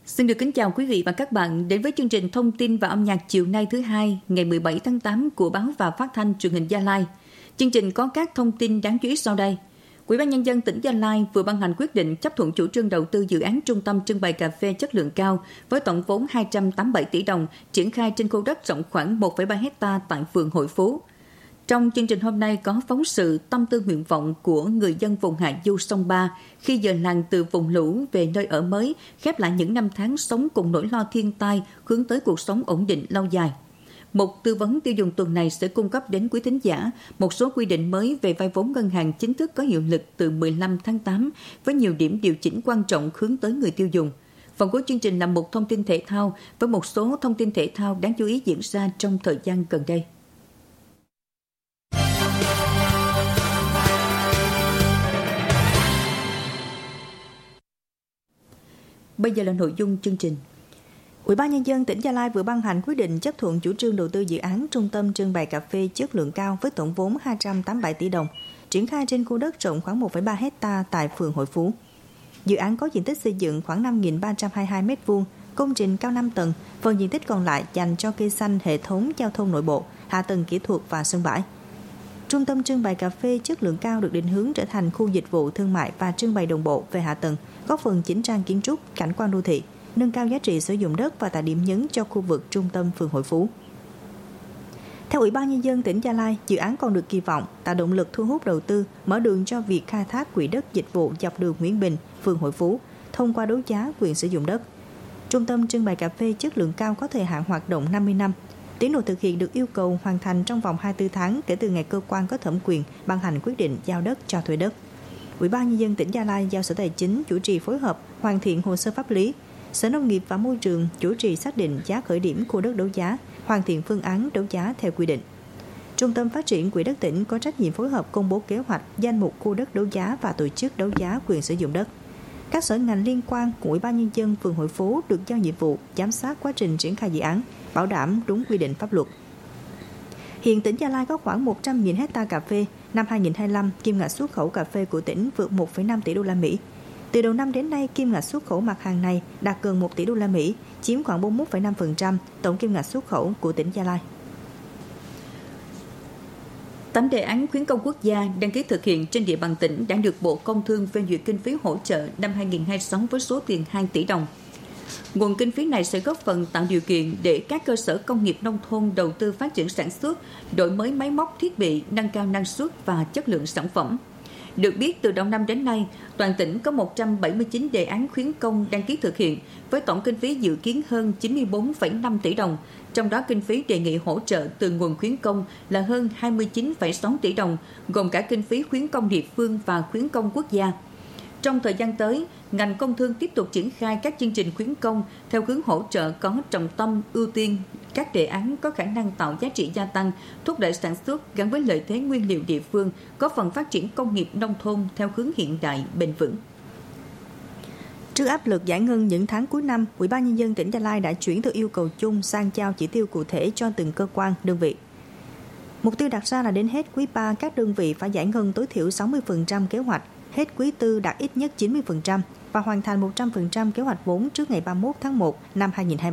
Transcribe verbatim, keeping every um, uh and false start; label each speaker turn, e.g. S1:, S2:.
S1: Xin được kính chào quý vị và các bạn đến với chương trình thông tin và âm nhạc chiều nay thứ hai ngày mười bảy tháng tám của Báo và Phát thanh Truyền hình Gia Lai. Chương trình có các thông tin đáng chú ý sau đây. Ủy ban Nhân dân tỉnh Gia Lai vừa ban hành quyết định chấp thuận chủ trương đầu tư dự án trung tâm trưng bày cà phê chất lượng cao với tổng vốn hai trăm tám mươi bảy tỷ đồng, triển khai trên khu đất rộng khoảng một phẩy ba héc ta tại phường Hội Phú. Trong chương trình hôm nay có phóng sự tâm tư nguyện vọng của người dân vùng hạ du sông Ba khi dời làng từ vùng lũ về nơi ở mới, khép lại những năm tháng sống cùng nỗi lo thiên tai, hướng tới cuộc sống ổn định lâu dài. Một tư vấn tiêu dùng tuần này sẽ cung cấp đến quý thính giả một số quy định mới về vay vốn ngân hàng chính thức có hiệu lực từ mười lăm tháng tám với nhiều điểm điều chỉnh quan trọng hướng tới người tiêu dùng. Phần cuối chương trình là một thông tin thể thao với một số thông tin thể thao đáng chú ý diễn ra trong thời gian gần đây. Bây giờ là nội dung chương trình.
S2: Ủy ban Nhân dân tỉnh Gia Lai vừa ban hành quyết định chấp thuận chủ trương đầu tư dự án trung tâm trưng bày cà phê chất lượng cao với tổng vốn hai trăm tám mươi bảy tỷ đồng, triển khai trên khu đất rộng khoảng một phẩy ba héc ta tại phường Hội Phú. Dự án có diện tích xây dựng khoảng năm nghìn ba trăm hai mươi hai mét vuông, công trình cao năm tầng, phần diện tích còn lại dành cho cây xanh, hệ thống giao thông nội bộ, hạ tầng kỹ thuật và sân bãi. Trung tâm trưng bày cà phê chất lượng cao được định hướng trở thành khu dịch vụ thương mại và trưng bày đồng bộ về hạ tầng, góp phần chỉnh trang kiến trúc, cảnh quan đô thị, nâng cao giá trị sử dụng đất và tạo điểm nhấn cho khu vực trung tâm phường Hội Phú. Theo Ủy ban Nhân dân tỉnh Gia Lai, dự án còn được kỳ vọng tạo động lực thu hút đầu tư, mở đường cho việc khai thác quỹ đất dịch vụ dọc đường Nguyễn Bình, phường Hội Phú, thông qua đấu giá quyền sử dụng đất. Trung tâm trưng bày cà phê chất lượng cao có thời hạn hoạt động năm mươi năm. Tiến độ thực hiện được yêu cầu hoàn thành trong vòng hai mươi tư tháng kể từ ngày cơ quan có thẩm quyền ban hành quyết định giao đất cho thuê đất. Ủy ban Nhân dân tỉnh Gia Lai giao Sở Tài chính chủ trì phối hợp hoàn thiện hồ sơ pháp lý. Sở Nông nghiệp và Môi trường chủ trì xác định giá khởi điểm khu đất đấu giá, hoàn thiện phương án đấu giá theo quy định. Trung tâm Phát triển Quỹ đất tỉnh có trách nhiệm phối hợp công bố kế hoạch, danh mục khu đất đấu giá và tổ chức đấu giá quyền sử dụng đất. Các sở ngành liên quan của Ủy ban Nhân dân phường Hội Phú được giao nhiệm vụ giám sát quá trình triển khai dự án, bảo đảm đúng quy định pháp luật. Hiện tỉnh Gia Lai có khoảng một trăm nghìn héc ta cà phê. Năm hai nghìn không trăm hai mươi lăm, kim ngạch xuất khẩu cà phê của tỉnh vượt một phẩy năm tỷ đô la Mỹ. Từ đầu năm đến nay, kim ngạch xuất khẩu mặt hàng này đạt gần một tỷ đô la Mỹ, chiếm khoảng bốn mươi mốt phẩy năm phần trăm tổng kim ngạch xuất khẩu của tỉnh Gia Lai.
S1: Tám đề án khuyến công quốc gia đăng ký thực hiện trên địa bàn tỉnh đã được Bộ Công Thương phê duyệt kinh phí hỗ trợ năm hai nghìn không trăm hai mươi sáu với số tiền hai tỷ đồng. Nguồn kinh phí này sẽ góp phần tạo điều kiện để các cơ sở công nghiệp nông thôn đầu tư phát triển sản xuất, đổi mới máy móc thiết bị, nâng cao năng suất và chất lượng sản phẩm. Được biết, từ đầu năm đến nay, toàn tỉnh có một trăm bảy mươi chín đề án khuyến công đăng ký thực hiện với tổng kinh phí dự kiến hơn chín mươi tư phẩy năm tỷ đồng, trong đó kinh phí đề nghị hỗ trợ từ nguồn khuyến công là hơn hai mươi chín phẩy sáu tỷ đồng, gồm cả kinh phí khuyến công địa phương và khuyến công quốc gia. Trong thời gian tới, ngành công thương tiếp tục triển khai các chương trình khuyến công theo hướng hỗ trợ có trọng tâm ưu tiên các đề án có khả năng tạo giá trị gia tăng, thúc đẩy sản xuất gắn với lợi thế nguyên liệu địa phương, góp phần phát triển công nghiệp nông thôn theo hướng hiện đại, bền vững.
S2: Trước áp lực giải ngân những tháng cuối năm, Ủy ban Nhân dân tỉnh Gia Lai đã chuyển từ yêu cầu chung sang giao chỉ tiêu cụ thể cho từng cơ quan, đơn vị. Mục tiêu đặt ra là đến hết quý ba, các đơn vị phải giải ngân tối thiểu sáu mươi phần trăm kế hoạch, hết quý tư đạt ít nhất chín mươi phần trăm và hoàn thành một trăm phần trăm kế hoạch vốn trước ngày ba mươi mốt tháng một năm hai nghìn không trăm hai mươi